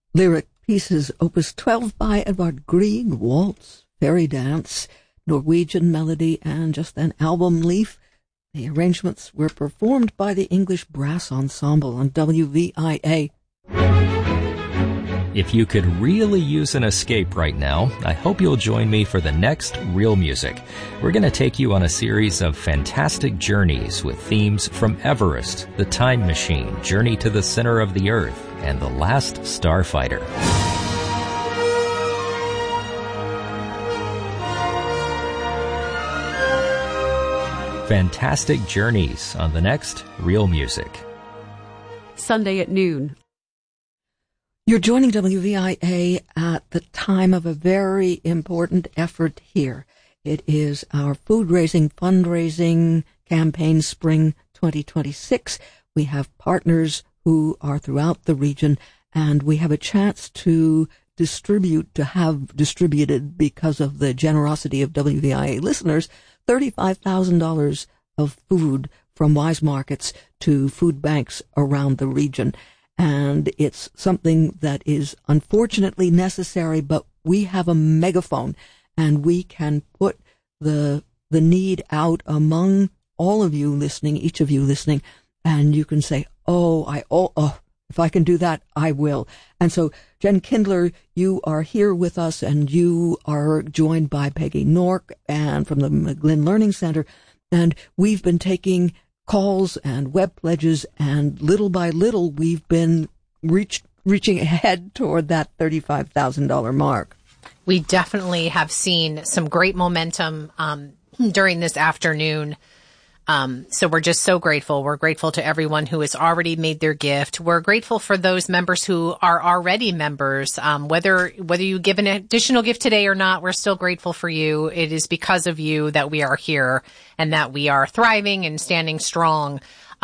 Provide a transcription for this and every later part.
lyric pieces, Opus 12 by Edvard Grieg, waltz, fairy dance, Norwegian melody, and just then Album Leaf. The arrangements were performed by the English Brass Ensemble on WVIA. If you could really use an escape right now, I hope you'll join me for the next Real Music. We're going to take you on a series of fantastic journeys with themes from Everest, The Time Machine, Journey to the Center of the Earth, and The Last Starfighter. Fantastic journeys on the next Real Music. Sunday at noon. You're joining WVIA at the time of a very important effort here. It is our food-raising, fundraising campaign, Spring 2026. We have partners who are throughout the region, and we have a chance to have distributed, because of the generosity of WVIA listeners, $35,000 of food from Wise Markets to food banks around the region. And it's something that is unfortunately necessary, but we have a megaphone and we can put the need out among all of you listening, each of you listening, and you can say, if I can do that, I will. And so, Jen Kindler, you are here with us, and you are joined by Peggy Nork and from the McGlynn Learning Center, and we've been taking calls and web pledges, and little by little, we've been reaching ahead toward that $35,000 mark. We definitely have seen some great momentum during this afternoon. So we're just so grateful. We're grateful to everyone who has already made their gift. We're grateful for those members who are already members. Whether you give an additional gift today or not, we're still grateful for you. It is because of you that we are here and that we are thriving and standing strong.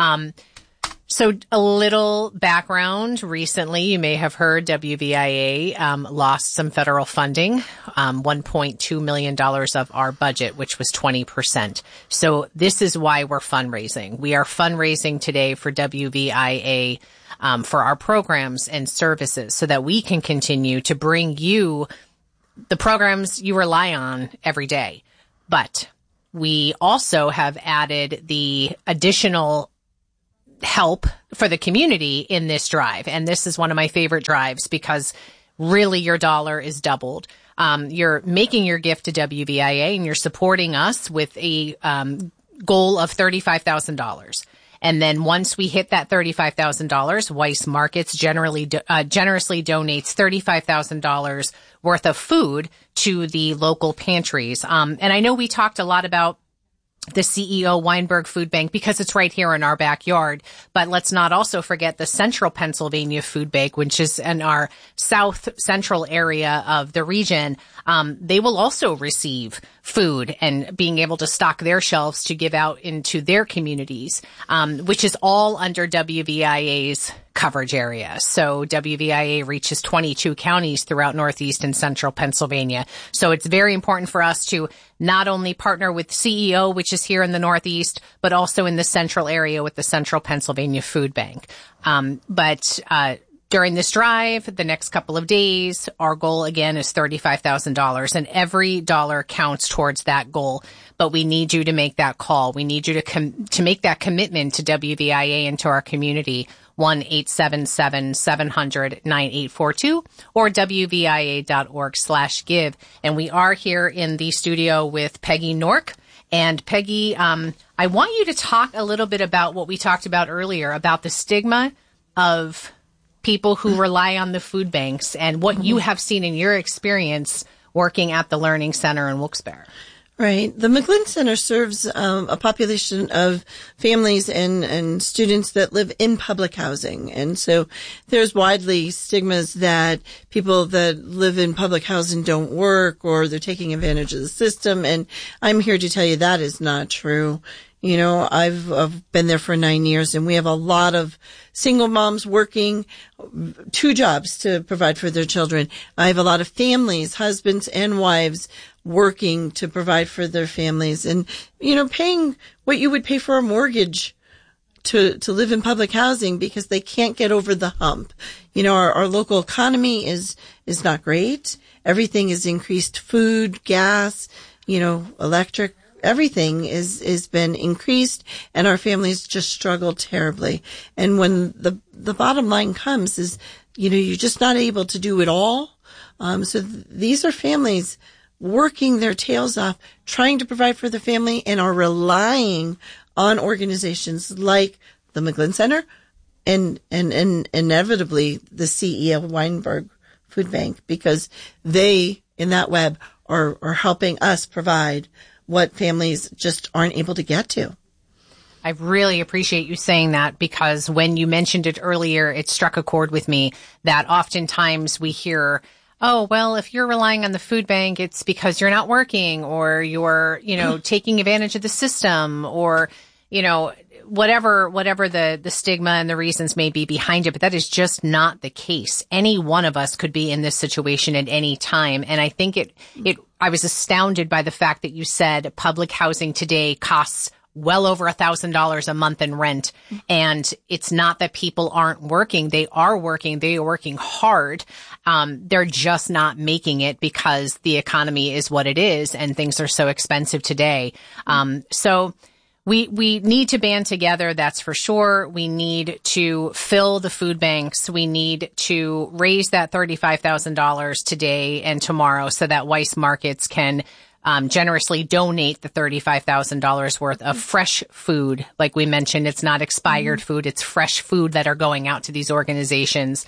So a little background. Recently, you may have heard WVIA lost some federal funding, $1.2 million of our budget, which was 20%. So this is why we're fundraising. We are fundraising today for WVIA for our programs and services so that we can continue to bring you the programs you rely on every day. But we also have added the additional help for the community in this drive. And this is one of my favorite drives because really your dollar is doubled. You're making your gift to WVIA and you're supporting us with a goal of $35,000. And then once we hit that $35,000, Weiss Markets generously donates $35,000 worth of food to the local pantries. And I know we talked a lot about the CEO Weinberg Food Bank because it's right here in our backyard. But let's not also forget the Central Pennsylvania Food Bank, which is in our south central area of the region. They will also receive food and being able to stock their shelves to give out into their communities, which is all under WVIA's coverage area. So WVIA reaches 22 counties throughout Northeast and Central Pennsylvania. So it's very important for us to not only partner with CEO, which is here in the Northeast, but also in the central area with the Central Pennsylvania Food Bank. But during this drive, the next couple of days, our goal again is $35,000, and every dollar counts towards that goal. But we need you to make that call. We need you to make that commitment to WVIA and to our community. 1-877-700-9842 or WVIA.org/give. And we are here in the studio with Peggy Nork. And Peggy, I want you to talk a little bit about what we talked about earlier, about the stigma of people who rely on the food banks and what you have seen in your experience working at the Learning Center in Wilkes-Barre. Right. The McGlynn Center serves a population of families and students that live in public housing. And so there's widely stigmas that people that live in public housing don't work or they're taking advantage of the system. And I'm here to tell you that is not true. You know, I've been there for 9 years, and we have a lot of single moms working 2 jobs to provide for their children. I have a lot of families, husbands and wives, working to provide for their families and, you know, paying what you would pay for a mortgage to live in public housing because they can't get over the hump. Our local economy is not great. Everything is increased: food, gas, electric, everything is been increased, and our families just struggle terribly. And when the bottom line comes is, you're just not able to do it all. So these are families working their tails off, trying to provide for their family, and are relying on organizations like the McGlynn Center and inevitably the C.E.L. Weinberg Food Bank, because they, in that web, are helping us provide what families just aren't able to get to. I really appreciate you saying that, because when you mentioned it earlier, it struck a chord with me that oftentimes we hear, oh, well, if you're relying on the food bank, it's because you're not working, or you're, taking advantage of the system, or, whatever the stigma and the reasons may be behind it. But that is just not the case. Any one of us could be in this situation at any time. And I think I was astounded by the fact that you said public housing today costs well over $1,000 a month in rent. And it's not that people aren't working. They are working. They are working hard. They're just not making it because the economy is what it is and things are so expensive today. So we need to band together. That's for sure. We need to fill the food banks. We need to raise that $35,000 today and tomorrow so that Weiss Markets can generously donate the $35,000 worth of fresh food. Like we mentioned, it's not expired food. It's fresh food that are going out to these organizations.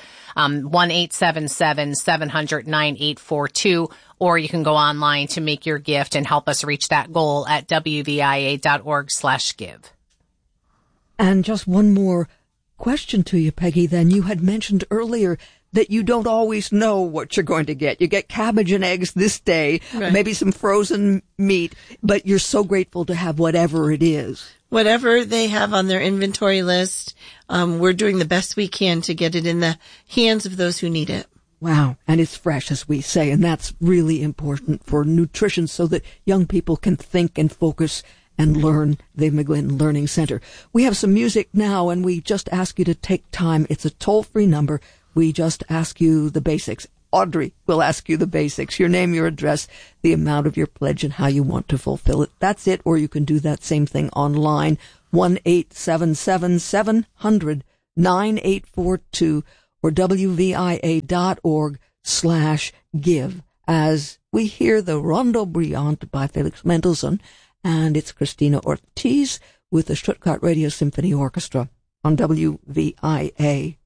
1-877-700-9842, or you can go online to make your gift and help us reach that goal at wvia.org/give. And just one more question to you, Peggy. Then you had mentioned earlier that you don't always know what you're going to get. You get cabbage and eggs this day, right, maybe some frozen meat, but you're so grateful to have whatever it is. Whatever they have on their inventory list, we're doing the best we can to get it in the hands of those who need it. Wow. And it's fresh, as we say, and that's really important for nutrition so that young people can think and focus and learn. The McGlynn Learning Center. We have some music now, and we just ask you to take time. It's a toll-free number. We just ask you the basics. Audrey will ask you the basics, your name, your address, the amount of your pledge, and how you want to fulfill it. That's it, or you can do that same thing online, 1-877-700-9842, or wvia.org/give, as we hear the Rondo Brillante by Felix Mendelssohn, and it's Christina Ortiz with the Stuttgart Radio Symphony Orchestra on WVIA.